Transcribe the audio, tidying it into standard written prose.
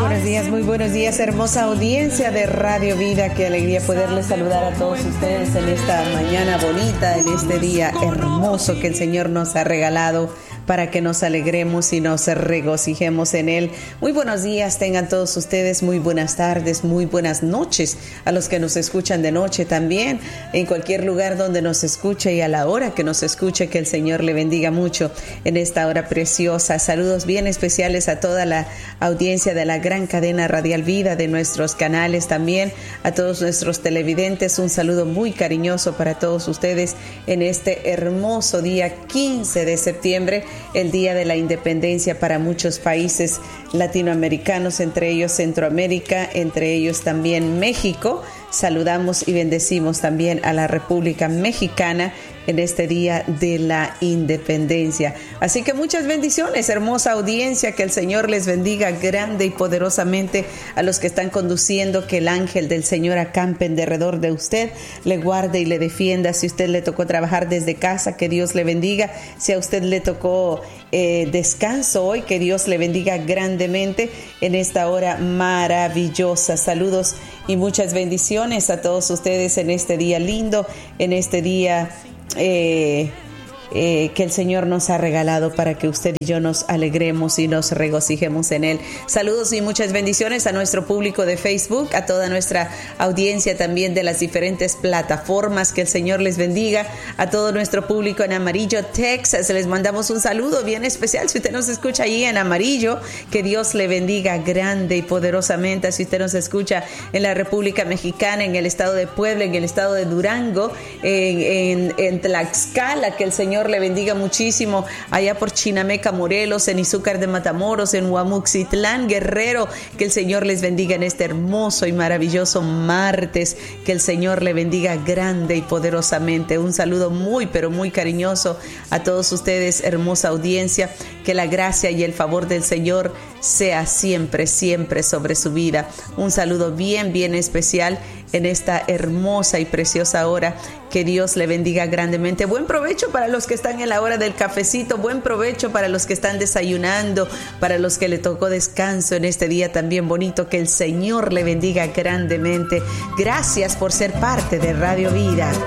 muy buenos días, hermosa audiencia de Radio Vida. Qué alegría poderles saludar a todos ustedes en esta mañana bonita, en este día hermoso que el Señor nos ha regalado para que nos alegremos y nos regocijemos en Él. Muy buenos días tengan todos ustedes, muy buenas tardes, muy buenas noches a los que nos escuchan de noche también, en cualquier lugar donde nos escuche y a la hora que nos escuche, que el Señor le bendiga mucho en esta hora preciosa. Saludos bien especiales a toda la audiencia de la gran cadena Radial Vida, de nuestros canales también, a todos nuestros televidentes. Un saludo muy cariñoso para todos ustedes en este hermoso día 15 de septiembre, el día de la independencia para muchos países latinoamericanos, entre ellos Centroamérica, entre ellos también México. Saludamos y bendecimos también a la República Mexicana en este día de la independencia. Así que muchas bendiciones, hermosa audiencia, que el Señor les bendiga grande y poderosamente a los que están conduciendo, que el ángel del Señor acampe en derredor de usted, le guarde y le defienda. Si usted le tocó trabajar desde casa, que Dios le bendiga. Si a usted le tocó descanso hoy, que Dios le bendiga grandemente en esta hora maravillosa. Saludos y muchas bendiciones a todos ustedes en este día lindo, en este día que el Señor nos ha regalado para que usted y yo nos alegremos y nos regocijemos en Él. Saludos y muchas bendiciones a nuestro público de Facebook, a toda nuestra audiencia también de las diferentes plataformas. Que el Señor les bendiga. A todo nuestro público en Amarillo, Texas, les mandamos un saludo bien especial. Si usted nos escucha ahí en Amarillo, que Dios le bendiga grande y poderosamente. Si usted nos escucha en la República Mexicana, en el estado de Puebla, en el estado de Durango, en Tlaxcala, que el Señor le bendiga muchísimo. Allá por Chinameca, Morelos, en Izúcar de Matamoros, en Huamuxitlán, Guerrero, que el Señor les bendiga en este hermoso y maravilloso martes. Que el Señor le bendiga grande y poderosamente. Un saludo muy pero muy cariñoso a todos ustedes, hermosa audiencia. Que la gracia y el favor del Señor sea siempre sobre su vida. Un saludo bien especial en esta hermosa y preciosa hora. Que Dios le bendiga grandemente. Buen provecho para los que están en la hora del cafecito. Buen provecho para los que están desayunando, para los que le tocó descanso en este día también bonito. Que el Señor le bendiga grandemente. Gracias por ser parte de Radio Vida.